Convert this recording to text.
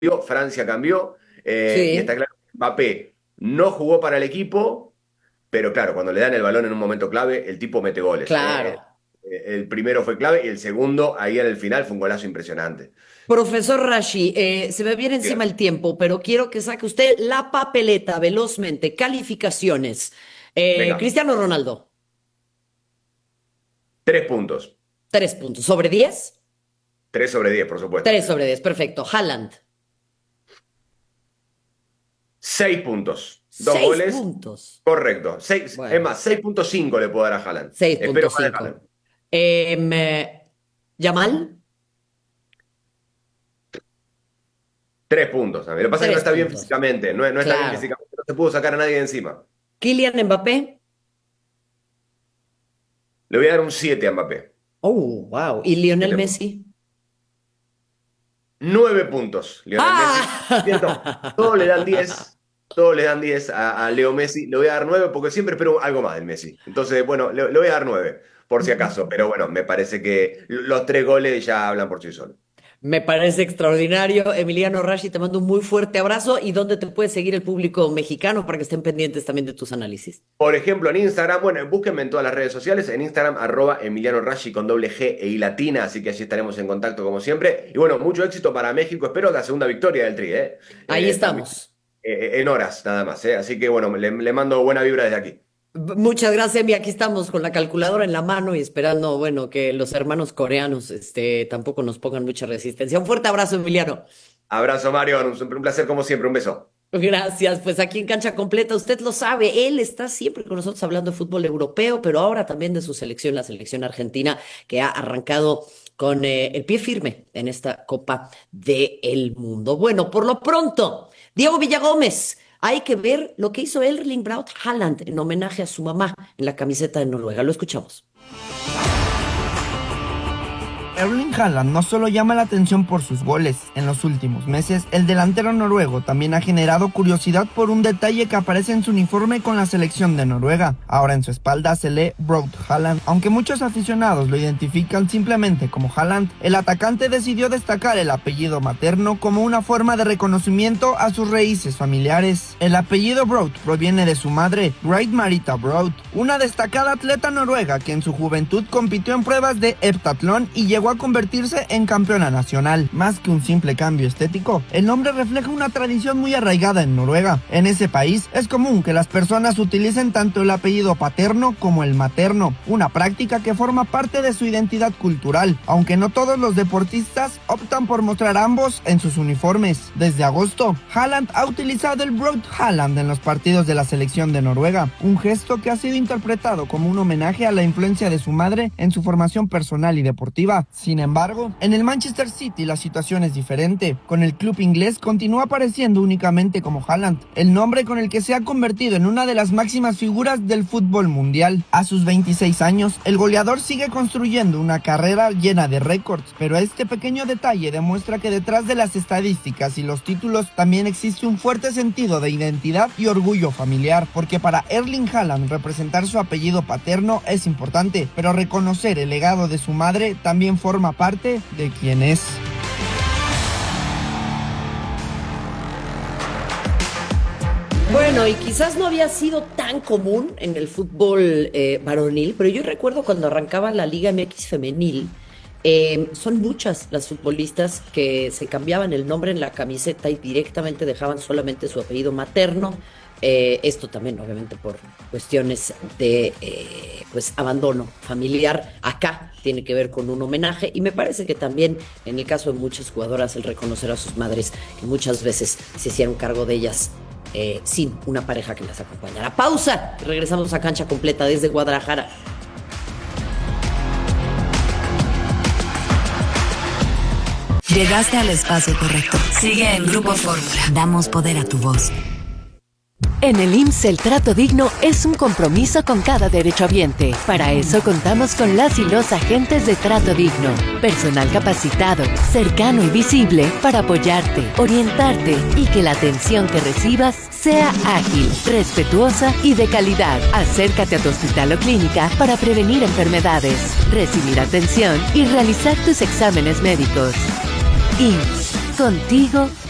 Francia cambió, y está Sí, claro que Mbappé no jugó para el equipo, pero claro, cuando le dan el balón en un momento clave, el tipo mete goles. claro. El primero fue clave y el segundo, ahí en el final, fue un golazo impresionante. Profesor Rashi, se me viene encima Diga, el tiempo, pero quiero que saque usted la papeleta velozmente. Calificaciones. venga, Cristiano Ronaldo, 3 puntos. 3 puntos. ¿Sobre 10? 3/10, por supuesto. 3/10, perfecto. Haaland, 6 puntos. Dos 6 goles, puntos. correcto. Es Bueno, más, 6,5 le puedo dar a Haaland. seis punto Espero más de cinco. Haaland. Yamal, 3 puntos también. Lo que pasa es que no tres está bien puntos. físicamente. No está bien Claro. físicamente. No se pudo sacar a nadie de encima. Kylian Mbappé. Le voy a dar un 7 a Mbappé. Oh, wow. ¿Y Lionel 7 puntos. Messi? 9 puntos, Lionel Messi. Cierto, todos le dan ¡Ah! 10. Todos le dan 10 a Leo Messi. Le voy a dar 9 porque siempre espero algo más del Messi. Entonces, bueno, le voy a dar 9 por si acaso. Pero bueno, me parece que los 3 goles ya hablan por sí solos. Me parece extraordinario. Emiliano Rashi, te mando un muy fuerte abrazo. ¿Y dónde te puede seguir el público mexicano para que estén pendientes también de tus análisis? Por ejemplo, en Instagram, bueno, búsquenme en todas las redes sociales, en Instagram, Emiliano Rashi con doble G e I latina, así que allí estaremos en contacto como siempre. Y bueno, mucho éxito para México, espero la segunda victoria del Tri, ¿eh? Ahí También estamos. en horas nada más, ¿eh? Así que bueno, le mando buena vibra desde aquí. Muchas gracias, Emi. Aquí estamos con la calculadora en la mano y esperando, bueno, que los hermanos coreanos, tampoco nos pongan mucha resistencia. Un fuerte abrazo, Emiliano. Abrazo, Mario, un placer como siempre, un beso. Gracias, pues aquí en Cancha Completa, usted lo sabe, él está siempre con nosotros hablando de fútbol europeo, pero ahora también de su selección, la selección argentina, que ha arrancado con el pie firme en esta Copa del Mundo. Bueno, por lo pronto, Diego Villagómez, hay que ver lo que hizo Erling Braut Haaland en homenaje a su mamá en la camiseta de Noruega. Lo escuchamos. Erling Haaland no solo llama la atención por sus goles, en los últimos meses el delantero noruego también ha generado curiosidad por un detalle que aparece en su uniforme con la selección de Noruega. Ahora en su espalda se lee Braut Haaland. Aunque muchos aficionados lo identifican simplemente como Haaland, el atacante decidió destacar el apellido materno como una forma de reconocimiento a sus raíces familiares. El apellido Braut proviene de su madre, Great Marita Braut, una destacada atleta noruega que en su juventud compitió en pruebas de heptatlón y llegó a convertirse en campeona nacional. Más que un simple cambio estético, el nombre refleja una tradición muy arraigada en Noruega. En ese país es común que las personas utilicen tanto el apellido paterno como el materno, una práctica que forma parte de su identidad cultural, aunque no todos los deportistas optan por mostrar ambos en sus uniformes. Desde agosto, Haaland ha utilizado el Braut Haaland en los partidos de la selección de Noruega, un gesto que ha sido interpretado como un homenaje a la influencia de su madre en su formación personal y deportiva. Sin embargo, en el Manchester City la situación es diferente. Con el club inglés continúa apareciendo únicamente como Haaland, el nombre con el que se ha convertido en una de las máximas figuras del fútbol mundial. A sus 26 años, el goleador sigue construyendo una carrera llena de récords, pero este pequeño detalle demuestra que detrás de las estadísticas y los títulos también existe un fuerte sentido de identidad y orgullo familiar, porque para Erling Haaland representar su apellido paterno es importante, pero reconocer el legado de su madre también forma parte de quien es. Bueno, y quizás no había sido tan común en el fútbol varonil, pero yo recuerdo cuando arrancaba la Liga MX femenil, son muchas las futbolistas que se cambiaban el nombre en la camiseta y directamente dejaban solamente su apellido materno. Esto también, obviamente, por cuestiones de pues abandono familiar. Acá tiene que ver con un homenaje y me parece que también en el caso de muchas jugadoras el reconocer a sus madres que muchas veces se hicieron cargo de ellas sin una pareja que las acompañara. Pausa. Regresamos a Cancha Completa desde Guadalajara. Llegaste al espacio correcto. Sigue en Grupo Fórmula. Damos poder a tu voz. En el IMSS el trato digno es un compromiso con cada derechohabiente. Para eso contamos con las y los agentes de trato digno. Personal capacitado, cercano y visible para apoyarte, orientarte y que la atención que recibas sea ágil, respetuosa y de calidad. Acércate a tu hospital o clínica para prevenir enfermedades, recibir atención y realizar tus exámenes médicos. IMSS, contigo